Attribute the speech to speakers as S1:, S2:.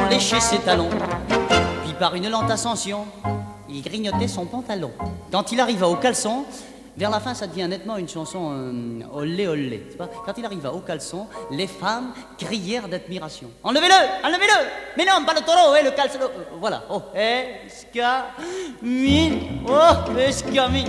S1: léchait ses talons. Puis par une lente ascension, il grignotait son pantalon. Quand il arriva au caleçon, vers la fin, ça devient nettement une chanson olé olé. Quand il arriva au caleçon, les femmes crièrent d'admiration. Enlevez-le, enlevez-le. Mais non, pas le taureau, le caleçon. Voilà. Oh, escamine. Oh, escamine.